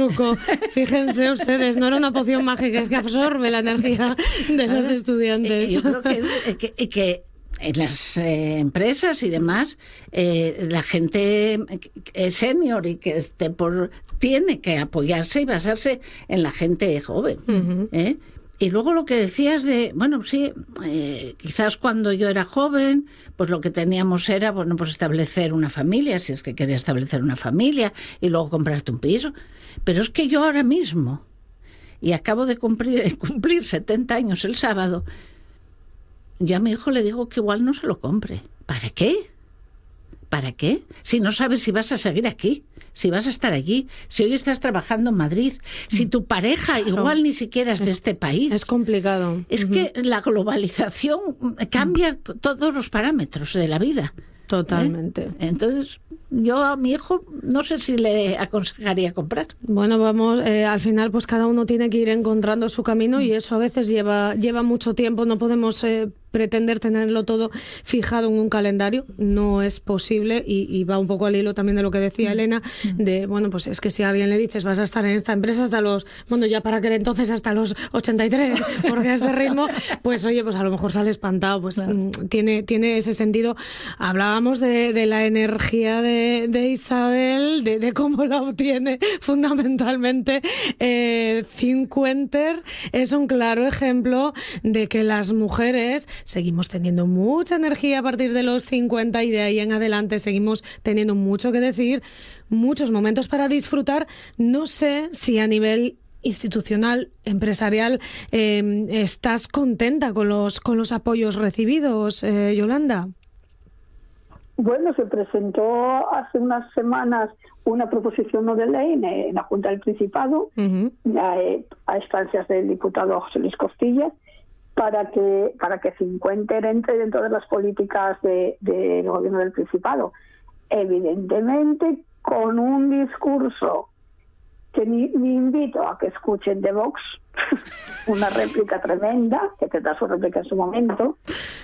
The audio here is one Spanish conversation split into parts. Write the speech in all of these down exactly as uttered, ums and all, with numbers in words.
truco. Fíjense ustedes, no era una poción mágica, es que absorbe la energía de los estudiantes. Yo creo que, es, que, que en las eh, empresas y demás, eh, la gente es senior y que esté por tiene que apoyarse y basarse en la gente joven. Uh-huh. ¿eh? Y luego lo que decías de, bueno, sí, eh, quizás cuando yo era joven, pues lo que teníamos era, bueno, pues establecer una familia, si es que quería establecer una familia, y luego comprarte un piso. Pero es que yo ahora mismo, y acabo de cumplir, cumplir setenta años el sábado, yo a mi hijo le digo que igual no se lo compre. ¿Para qué? ¿Para qué? Si no sabes si vas a seguir aquí, si vas a estar allí, si hoy estás trabajando en Madrid, si tu pareja igual ni siquiera es de este país. Es complicado. Es uh-huh. que la globalización cambia uh-huh. todos los parámetros de la vida. Totalmente. ¿Eh? Entonces, yo a mi hijo no sé si le aconsejaría comprar. Bueno, vamos, eh, al final pues cada uno tiene que ir encontrando su camino y eso a veces lleva, lleva mucho tiempo, no podemos... Eh, pretender tenerlo todo fijado en un calendario no es posible y, y va un poco al hilo también de lo que decía Elena, de, bueno, pues es que si a alguien le dices vas a estar en esta empresa hasta los, bueno, ya para aquel entonces hasta los ochenta y tres, porque a este ritmo, pues oye, pues a lo mejor sale espantado, pues claro. tiene, tiene ese sentido. Hablábamos de, de la energía de, de Isabel, de, de cómo la obtiene fundamentalmente. eh, Cincuenter es un claro ejemplo de que las mujeres seguimos teniendo mucha energía a partir de los cincuenta y de ahí en adelante seguimos teniendo mucho que decir, muchos momentos para disfrutar. No sé si a nivel institucional, empresarial, eh, estás contenta con los con los apoyos recibidos, eh, Yolanda. Bueno, se presentó hace unas semanas una proposición no de ley en la Junta del Principado, uh-huh. a, a instancias del diputado José Luis Costilla, para que para que Cincuenter entre dentro de las políticas de, de, del gobierno del Principado. Evidentemente, con un discurso que me, me invito a que escuchen de Vox, una réplica tremenda, que tendrá su réplica en su momento,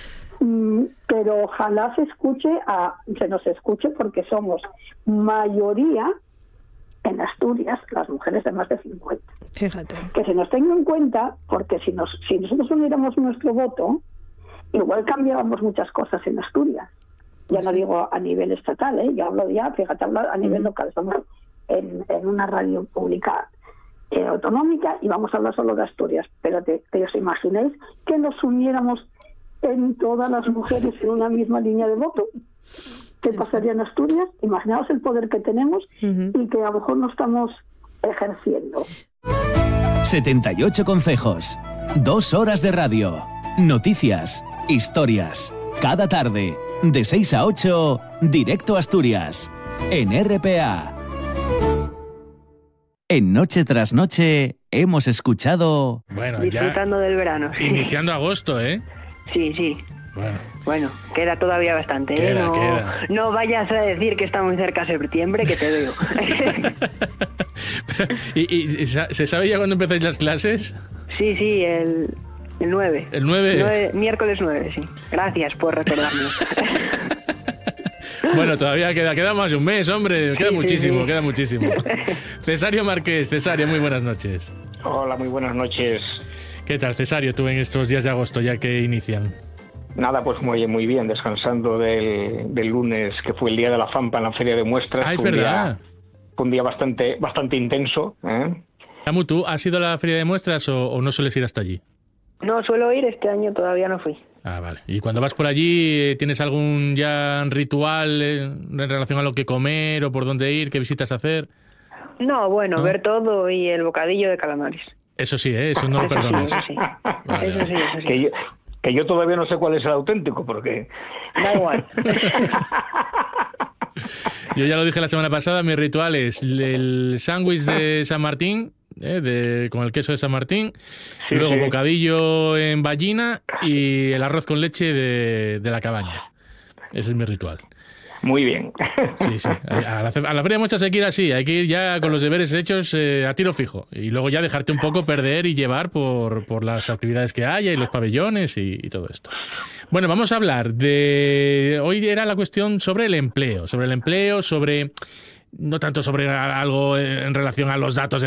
pero ojalá se escuche a, se nos escuche porque somos mayoría en Asturias las mujeres de más de cincuenta. Fíjate. Que se nos tenga en cuenta, porque si nos si nosotros uniéramos nuestro voto, igual cambiábamos muchas cosas en Asturias. Ya pues no sí. digo a nivel estatal, ¿eh? Yo hablo ya, fíjate, hablo a nivel uh-huh. local. Estamos en, en una radio pública eh, autonómica y vamos a hablar solo de Asturias. Pero te, te os imagináis que nos uniéramos en todas las mujeres en una misma línea de voto. ¿Qué pasaría en Asturias? Imaginaos el poder que tenemos uh-huh. y que a lo mejor no estamos ejerciendo. setenta y ocho consejos, dos horas de radio, noticias, historias, cada tarde, de seis a ocho, Directo Asturias, en R P A. En Noche tras Noche hemos escuchado... Bueno, disfrutando ya del verano. Sí. Iniciando agosto, ¿eh? Sí, sí. Bueno. bueno, queda todavía bastante. Queda, ¿eh? No, queda. no vayas a decir que está muy cerca septiembre, que te veo. Pero, ¿y, y se sabe ya cuándo empezáis las clases? Sí, sí, el, el nueve. ¿El nueve? nueve? Miércoles nueve, sí. Gracias por recordarlo. Bueno, todavía queda, queda más de un mes, hombre. Queda sí, muchísimo, sí, sí. queda muchísimo. Cesario Márquez. Cesario, muy buenas noches. Hola, muy buenas noches. ¿Qué tal, Cesario, tú en estos días de agosto, ya que inician? Nada, pues muy, muy bien, descansando del, del lunes, que fue el día de la FAMPA en la Feria de Muestras. Ah, es fue verdad. Día, fue un día bastante, bastante intenso. ¿eh? Samu, ¿tú has ido a la Feria de Muestras o, o no sueles ir hasta allí? No suelo ir, este año todavía no fui. Ah, vale. ¿Y cuando vas por allí, tienes algún ya ritual en relación a lo que comer o por dónde ir, qué visitas hacer? No, bueno, ¿no? Ver todo y el bocadillo de calamares. Eso sí, ¿eh? Eso no lo perdonas. Eso sí, eso sí. Vale, eso sí, eso sí. Que yo, que yo todavía no sé cuál es el auténtico, porque... Da igual. Yo ya lo dije la semana pasada, mi ritual es el sándwich de San Martín, ¿eh? de, con el queso de San Martín, sí, luego sí. bocadillo en ballina y el arroz con leche de, de la cabaña. Ese es mi ritual. Muy bien. Sí, sí. A la, a la feria de muestras hay que ir así, hay que ir ya con los deberes hechos eh, a tiro fijo. Y luego ya dejarte un poco perder y llevar por, por las actividades que haya y los pabellones y, y todo esto. Bueno, vamos a hablar de... Hoy era la cuestión sobre el empleo, sobre el empleo, sobre... No tanto sobre algo en relación a los datos